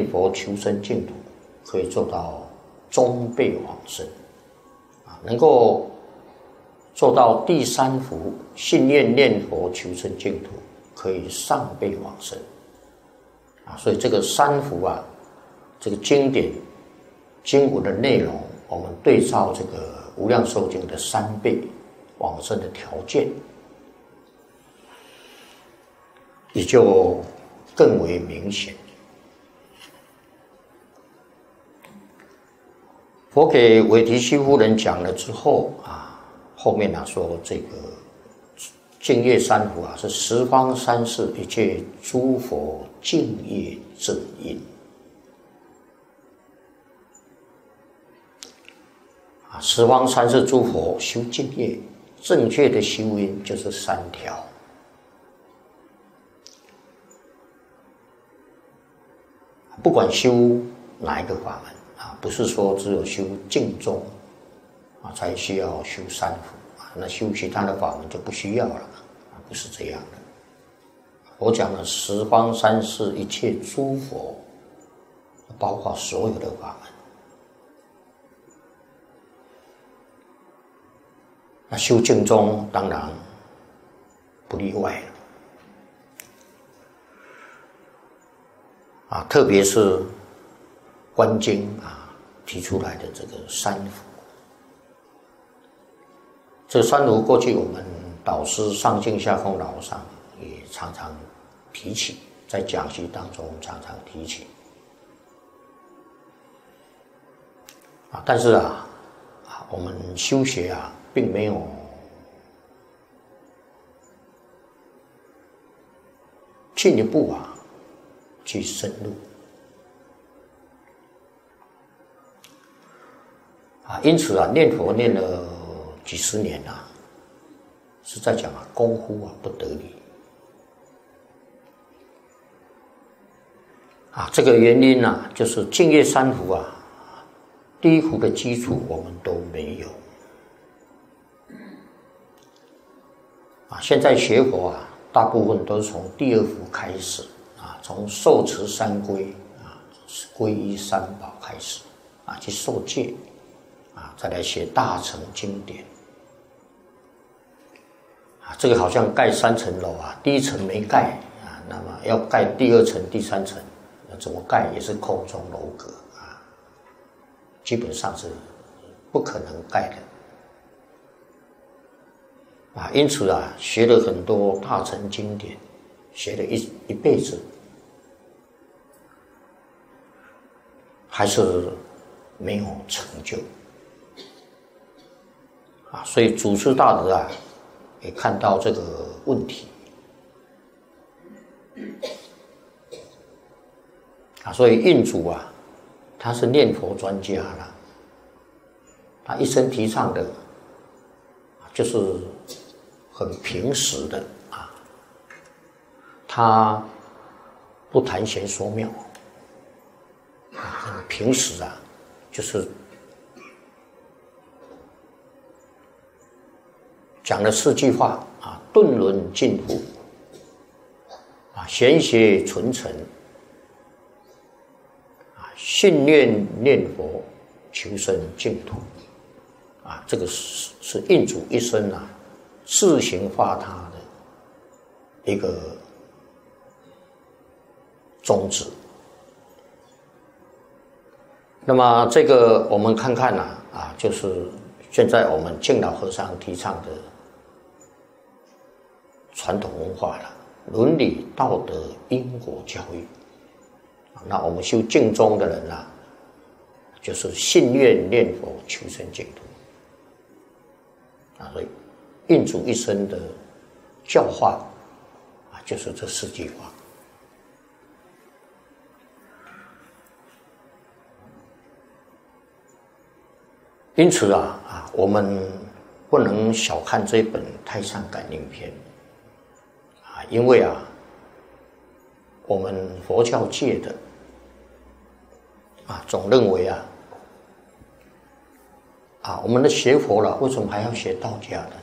佛求生净土，可以做到中辈往生，能够做到第三福，信愿念佛求生净土，可以上辈往生。所以这个三福啊，这个经典经文的内容，我们对照这个无量寿经的3倍往生的条件，也就更为明显。佛给韦提希夫人讲了之后后面说这个净业三福是十方三世一切诸佛净业正因。十方三世诸佛修净业，正确的修因就是3条。不管修哪一个法门不是说只有修净宗才需要修三福那修其他的法门就不需要了不是这样的。我讲了十方三世一切诸佛，包括所有的法门。那修净宗当然不例外了特别是观经提出来的这个三福。这三福过去我们导师上净下空老和尚也常常提起，在讲习当中常常提起但是我们修学并没有进一步去深入因此念佛念了几十年是在讲功夫不得力这个原因就是净业三福第一福的基础我们都没有现在学佛大部分都是从第二福开始从受持三皈皈依三宝开始去受戒再来学大乘经典这个好像盖3层楼第一层没盖那么要盖第2层第3层怎么盖也是空中楼阁基本上是不可能盖的因此学了很多大乘经典，学了一辈子还是没有成就所以祖师大德也看到这个问题所以印祖他是念佛专家了，他一生提倡的就是很平实的他不谈玄说妙很平实就是讲了4句话顿轮尽伏玄学纯诚信愿念佛求生净土这个是印祖一生自行发他的一个宗旨。那么这个我们看看就是现在我们净老和尚提倡的传统文化了，伦理道德因果教育那我们修净宗的人就是信愿念佛求生净土所以印祖一生的教化就是这4句话。因此我们不能小看这本《太上感应篇》因为我们佛教界的总认为我们的学佛了，为什么还要学道家的？